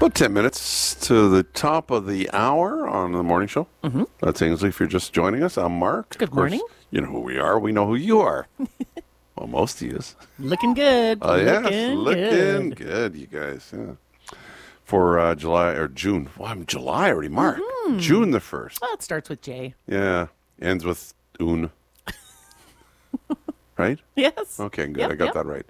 About 10 minutes to the top of the hour on the morning show. Mm-hmm. That's Ainsley. If you're just joining us, I'm Mark. Good morning. You know who we are. We know who you are. Well, most of you. Looking good. Oh, yes. Looking good, you guys. Yeah. For July or June. Well, I'm July already, Mark. Mm-hmm. June the 1st. Well, it starts with J. Yeah. Ends with un. Right? Yes. Okay, good. I got that right.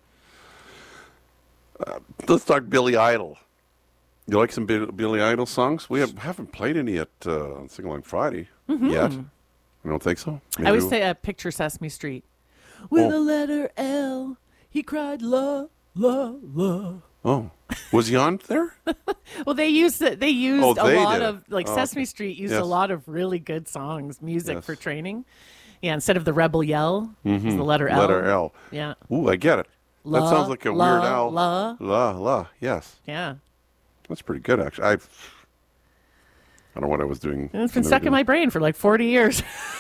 Let's talk Billy Idol. You like some Billy Idol songs? We haven't played any at Sing Along Friday yet. I don't think so. Maybe I always say Picture Sesame Street. With the letter L, he cried la, la, la. Oh, was he on there? Well, they used a lot of, Sesame Street used Yes. a lot of really good songs, music for training. Yeah, instead of the rebel yell, it's the letter L. Letter L. Yeah. Ooh, I get it. La, that sounds like a la, Weird Al. la. La, yes. Yeah. That's pretty good, actually. I don't know what I was doing. It's been stuck in my brain for like 40 years.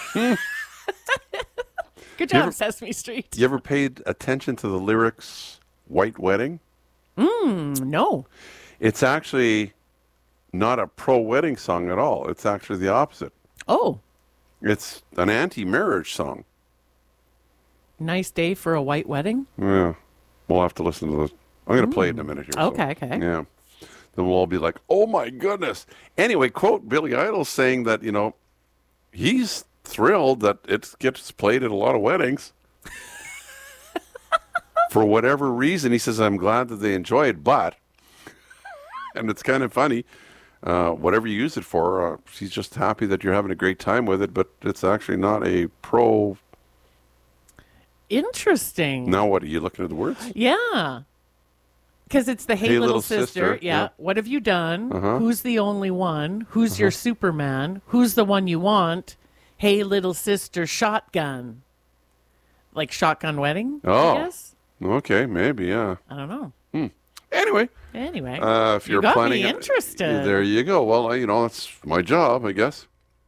Good job, Sesame Street. You ever paid attention to the lyrics, White Wedding? No. It's actually not a pro-wedding song at all. It's actually the opposite. Oh. It's an anti-marriage song. Nice day for a white wedding? Yeah. We'll have to listen to this. I'm going to play it in a minute here. Okay. Yeah. Then we'll all be like, oh, my goodness. Anyway, quote Billy Idol saying that, he's thrilled that it gets played at a lot of weddings. For whatever reason, he says, I'm glad that they enjoy it, but, and it's kind of funny, whatever you use it for, he's just happy that you're having a great time with it, but it's actually not a pro. Interesting. Now what, are you looking at the words? Yeah. Because it's the Hey, Little Sister. Yeah. What have you done? Who's the only one? Who's your Superman? Who's the one you want? Hey, Little Sister, shotgun. Like Shotgun Wedding, I guess? Okay, maybe, yeah. I don't know. Anyway. If you're you got planning me interested. There you go. Well, that's my job, I guess.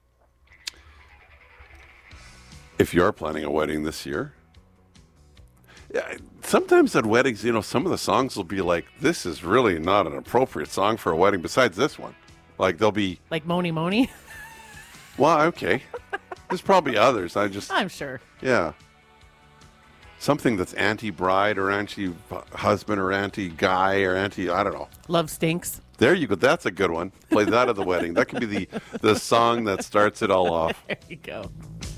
If you are planning a wedding this year. Yeah, sometimes at weddings, some of the songs will be like, this is really not an appropriate song for a wedding besides this one. Like, they'll be... Like Moni Moni? Well, okay. There's probably others. I'm sure. Yeah. Something that's anti-bride or anti-husband or anti-guy or I don't know. Love Stinks. There you go. That's a good one. Play that at the wedding. That could be the song that starts it all off. There you go.